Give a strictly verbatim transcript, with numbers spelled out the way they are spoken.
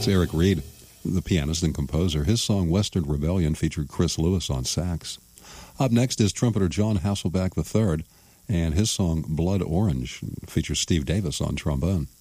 It's Eric Reed, the pianist and composer. His song Western Rebellion featured Chris Lewis on sax. Up next is trumpeter John Hasselbeck the third, and his song Blood Orange features Steve Davis on trombone.